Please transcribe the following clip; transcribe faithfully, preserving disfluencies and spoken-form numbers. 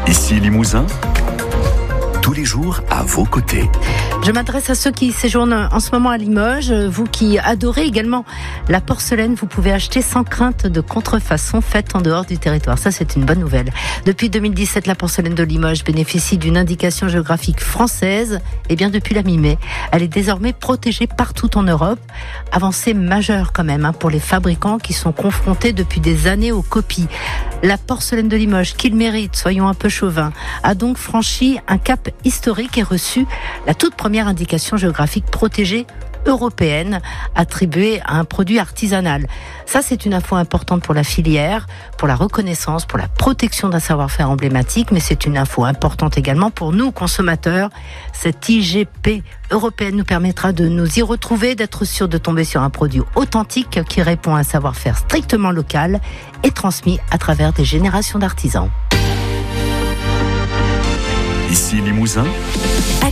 Ici Limousin, tous les jours à vos côtés. Je m'adresse à ceux qui séjournent en ce moment à Limoges. Vous qui adorez également la porcelaine, vous pouvez acheter sans crainte de contrefaçon faite en dehors du territoire. Ça, c'est une bonne nouvelle. Depuis deux mille dix-sept, la porcelaine de Limoges bénéficie d'une indication géographique française. Et bien depuis la mi-mai, elle est désormais protégée partout en Europe. Avancée majeure quand même hein, pour les fabricants qui sont confrontés depuis des années aux copies. La porcelaine de Limoges, qu'il mérite, soyons un peu chauvins, a donc franchi un cap historique et reçu la toute première indication géographique protégée européenne attribuée à un produit artisanal. Ça, c'est une info importante pour la filière, pour la reconnaissance, pour la protection d'un savoir-faire emblématique, mais c'est une info importante également pour nous, consommateurs. Cette I G P européenne nous permettra de nous y retrouver, d'être sûr de tomber sur un produit authentique qui répond à un savoir-faire strictement local et transmis à travers des générations d'artisans. Ici Limousin.